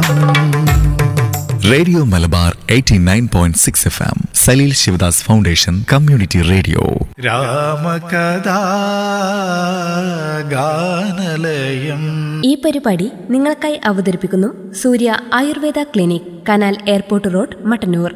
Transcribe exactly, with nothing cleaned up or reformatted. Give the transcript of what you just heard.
Radio Malabar eighty nine point six F M Saleel Sivadas foundation community radio. രാമകഥാ ഗാനലയം. ഈ പരിപാടി നിങ്ങൾക്കായി അവതരിപ്പിക്കുന്നു സൂര്യ Ayurveda clinic, canal airport road, Mattannur.